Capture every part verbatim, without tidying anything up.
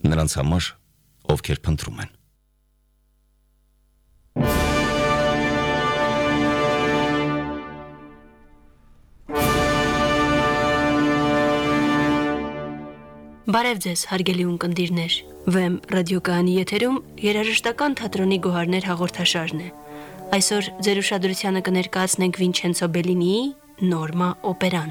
նրանց համար, ովքեր փնտրում են։ Բարև ձեզ, հարգելի ունկնդիրներ, Վեմ ռադիոկայանի եթերում երաժշտական թատրոնի գոհարներ հաղորդաշարն է։ Այսօր ձեր ուշադրությանը կներկայացնենք Վինչենցո Բելինիի Նորմա օպերան։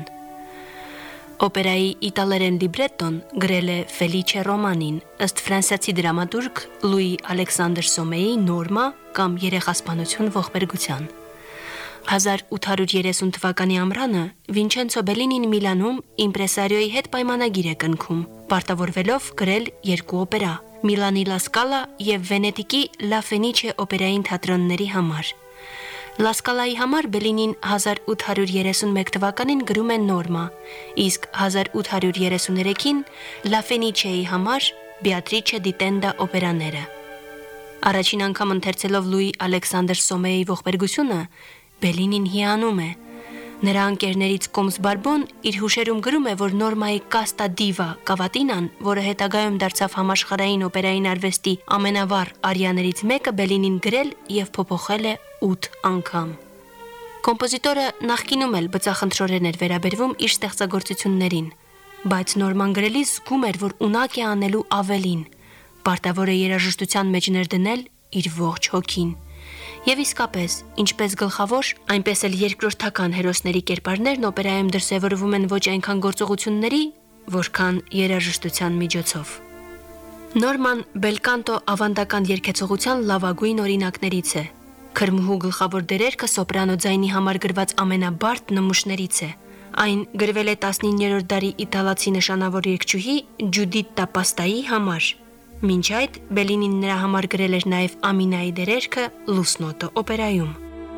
Օպերայի իտալերեն լիբրետոն գրել է Ֆելիչե Ռոմանին, ըստ ֆրանսիացի դրամատուրգ Լուի Ալեքսանդր Սոմեի Նորմա կամ երեխասպանություն ողբերգության։ հազար ութ հարյուր երեսուն թվականի ամռանը Վինչենցո Բելինին Միլանում իմպրեսարիոյի հետ պայմանագիր է կնքում, պարտավորվելով գրել երկու օպերա՝ Միլանի Լա Սկալա և Վենետիկի Լա Ֆենիչե օպերային թատրոնների համար։ Լա Սկալայի համար Բելինին հազար ութ հարյուր երեսունմեկ թվականին գրում է Նորմա, իսկ հազար ութ հարյուր երեսուներեքին Լա Ֆենիչեի համար Բեատրիչե դի Տենդա օպերաները։ Առաջին անգամ ընթերցելով Լուի Ալեքսանդր Սոմեի ողբերգությունը Բելինին հիանում է։ Նրա ընկերներից Կոմս Բարբոն իր հուշերում գրում է, որ Նորմայի Կաստա Դիվա Կավատինան, որը հետագայում դարձավ համաշխարհային օպերային արվեստի ամենավառ արիաներից մեկը, Բելինին գրել և փոփոխել է ութ անգամ։ Կոմպոզիտորը նախկինում էլ բծախնդրորեն էր վերաբերվում իր ստեղծագործություններին, բայց Նորման գրելիս զգում էր, որ ունակ է անելու ավելին, պարտավոր է երաժշտության մեջ ներդնել իր ողջ հոգին։ Եվ իսկապես, ինչպես գլխավոր, այնպես էլ երկրորդական հերոսների կերպարներն օպերայում դրսևորվում են ոչ այնքան գործողությունների, որքան երաժշտության միջոցով։ Նորման բելկանտո ավանդական երգեցողության լավագույն օրինակներից է։ Քրմուհու գլխավոր դերերքը սոպրանո ձայնի համար գրված ամենաբարդ նմուշներից է։ Այն գրվել է տասնիններորդ դարի իտալացի նշանավոր երգչուհի Ջուդիտտա Պաստայի համար։ Մինչ այդ Բելինին նրա համար գրել էր նաև Ամինայի դերերքը Լուսնոտո օպերայում։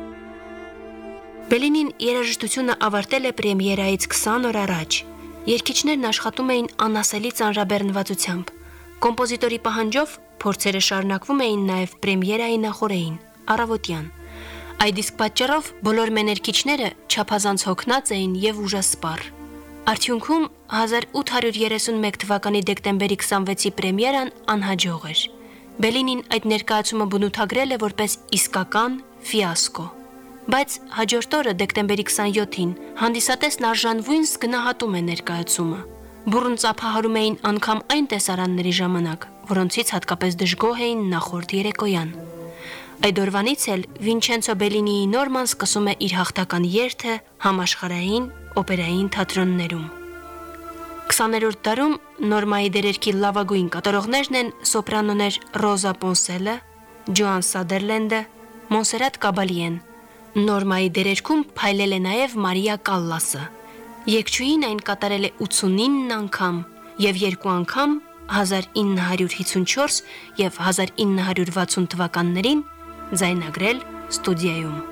Բելինին երաժշտությունը ավարտել է պրեմիերայից քսան օր առաջ։ Երգիչներն աշխատում էին անասելի ծանրաբեռնվածությամբ։ Կոմպոզիտորի պահանջով փորձերը շարունակվում էին նաև պրեմիերայի նախօրեին, առավոտյան։ Այդ իսկ պատճառով բոլոր մեներգիչները չափազանց հոգնած էին և ուժասպառ։ Արդյունքում հազար ութ հարյուր երեսունմեկ թվականի դեկտեմբերի քսանվեցի պրեմիերան անհաջող էր։ Բելինին այդ ներկայացումը բնութագրել է որպես իսկական ֆիասկո։ Բայց հաջորդ օրը դեկտեմբերի քսանյոթին հանդիսատեսն արժանվույնս գնահատում է ներկայացումը։ Բուռն ծափահարում էին անգամ այն տեսարանների ժամանակ, որոնցից հատկապես դժգոհ էին նախորդ երեկոյան։ Այդ օրվանից էլ Վինչենցո Բելինիի Նորման սկսում է իր հաղթական երթը համաշխարհային օպերային թատրոններում։ քսաներորդ դարում Նորմայի դերերքի լավագույն կատարողներն են սոպրանոներ Ռոզա Պոնսելը, Ջոան Սադերլենդը, Մոնսերատ Կաբալիեն։ Նորմայի դերերքում փայլել է նաև Մարիա Կալլասը։ Երգչուհին այն կատարել է ութսունինը անգամ և երկու անգամ հազար ինը հարյուր հիսունչորս և հազար ինը հարյուր վաթսուն թվականներին ձայնագրել ստուդիայում։